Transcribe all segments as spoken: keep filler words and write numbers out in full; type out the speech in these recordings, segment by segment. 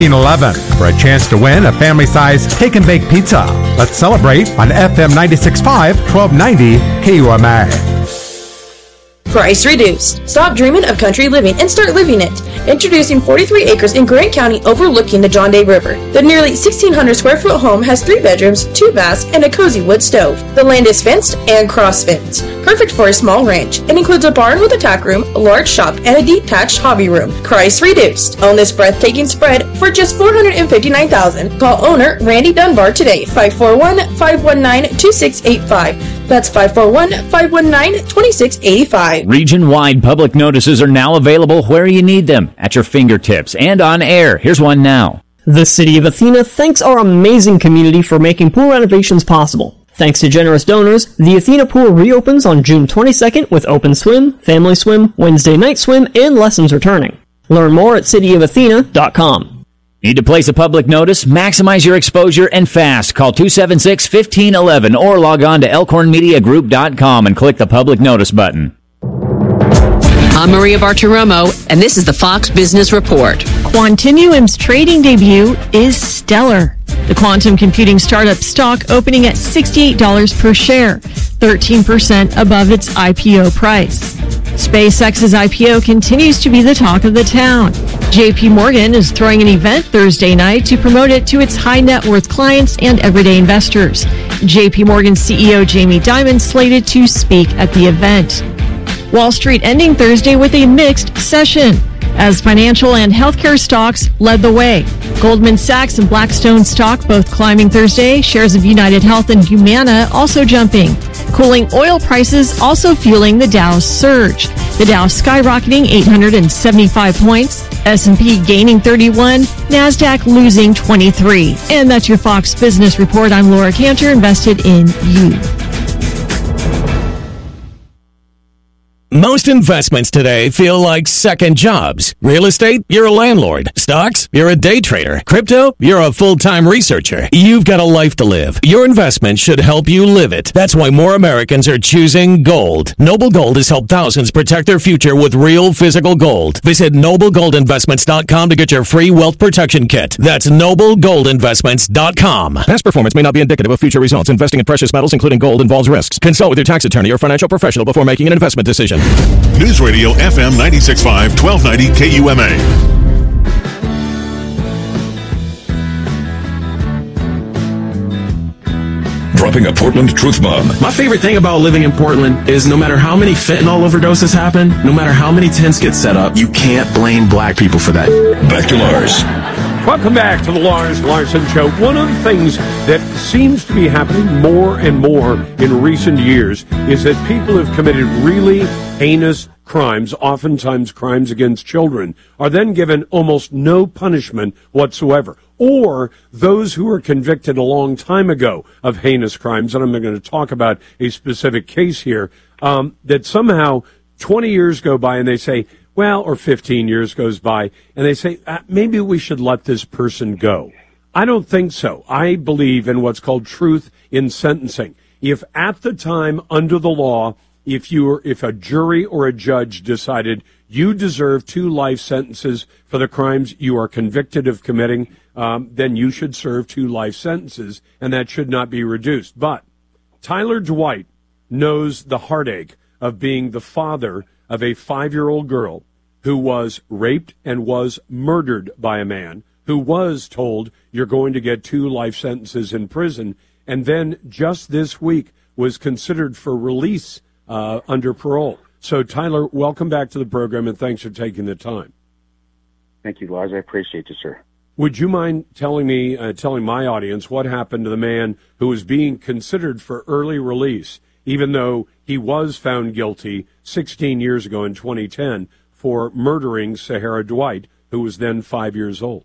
eleven for a chance to win a family-size take and bake pizza. Let's celebrate on F M ninety-six point five, twelve ninety K U M A. Price reduced. Stop dreaming of country living and start living it. Introducing forty-three acres in Grant County overlooking the John Day River. The nearly sixteen hundred square foot home has three bedrooms, two baths, and a cozy wood stove. The land is fenced and cross-fenced. Perfect for a small ranch. It includes a barn with a tack room, a large shop, and a detached hobby room. Price reduced. Own this breathtaking spread for just four hundred fifty-nine thousand dollars. Call owner Randy Dunbar today, five four one, five one nine, two six eight five. That's five four one, five one nine, two six eight five. Region-wide public notices are now available where you need them, at your fingertips and on air. Here's one now. The City of Athena thanks our amazing community for making pool renovations possible. Thanks to generous donors, the Athena Pool reopens on June twenty-second with open swim, family swim, Wednesday night swim, and lessons returning. Learn more at city of athena dot com. Need to place a public notice? Maximize your exposure and fast. Call two seven six, one five one one or log on to elkhorn media group dot com and click the public notice button. I'm Maria Bartiromo, and this is the Fox Business Report. Quantinuum's trading debut is stellar. The quantum computing startup stock opening at sixty-eight dollars per share, thirteen percent above its I P O price. SpaceX's I P O continues to be the talk of the town. J P Morgan is throwing an event Thursday night to promote it to its high net worth clients and everyday investors. J P Morgan C E O Jamie Dimon slated to speak at the event. Wall Street ending Thursday with a mixed session, as financial and healthcare stocks led the way. Goldman Sachs and Blackstone stock both climbing Thursday, shares of United Health and Humana also jumping. Cooling oil prices also fueling the Dow's surge. The Dow skyrocketing eight hundred seventy-five points, S and P gaining thirty-one, NASDAQ losing twenty-three. And that's your Fox Business Report. I'm Laura Cantor, invested in you. Most investments today feel like second jobs. Real estate, you're a landlord. Stocks, you're a day trader. Crypto, you're a full-time researcher. You've got a life to live. Your investment should help you live it. That's why more Americans are choosing gold. Noble Gold has helped thousands protect their future with real physical gold. Visit noble gold investments dot com to get your free wealth protection kit. That's noble gold investments dot com. Past performance may not be indicative of future results. Investing in precious metals, including gold, involves risks. Consult with your tax attorney or financial professional before making an investment decision. News Radio F M ninety-six point five, twelve ninety K U M A. Dropping a Portland truth bomb. My favorite thing about living in Portland is no matter how many fentanyl overdoses happen, no matter how many tents get set up, you can't blame black people for that. Back to Lars. Welcome back to the Lars Larson Show. One of the things that seems to be happening more and more in recent years is that people have committed really heinous crimes, oftentimes crimes against children, are then given almost no punishment whatsoever. Or those who were convicted a long time ago of heinous crimes, and I'm going to talk about a specific case here, um, that somehow twenty years go by and they say, well, or fifteen years goes by, and they say, uh, maybe we should let this person go. I don't think so. I believe in what's called truth in sentencing. If at the time under the law, if you were, if a jury or a judge decided you deserve two life sentences for the crimes you are convicted of committing, um, then you should serve two life sentences, and that should not be reduced. But Tyler Dwight knows the heartache of being the father of a five-year-old girl who was raped and was murdered by a man who was told you're going to get two life sentences in prison, and then just this week was considered for release uh, under parole. So, Tyler, welcome back to the program, and thanks for taking the time. Thank you, Lars. I appreciate you, sir. Would you mind telling me, uh, telling my audience what happened to the man who was being considered for early release, even though he was found guilty sixteen years ago in twenty ten for murdering Sahara Dwight, who was then five years old?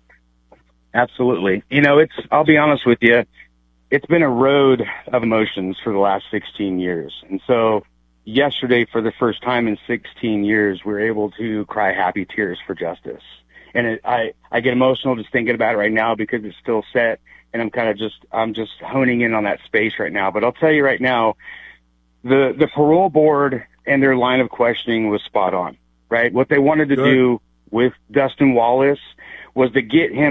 Absolutely. You know, it's, I'll be honest with you, it's been a road of emotions for the last sixteen years. And so yesterday, for the first time in sixteen years, we were able to cry happy tears for justice. And it, I, I get emotional just thinking about it right now because it's still set, and I'm kind of just, I'm just honing in on that space right now. But I'll tell you right now, the, the parole board and their line of questioning was spot on, right? What they wanted to Good. do with Dustin Wallace was to get him